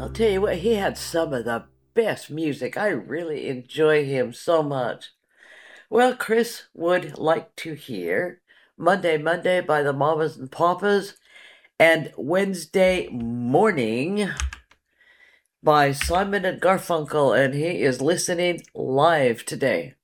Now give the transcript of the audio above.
I'll tell you what, he had some of the best music. I really enjoy him so much. Well, Chris would like to hear Monday, Monday by the Mamas and Papas and Wednesday Morning by Simon and Garfunkel, and he is listening live today.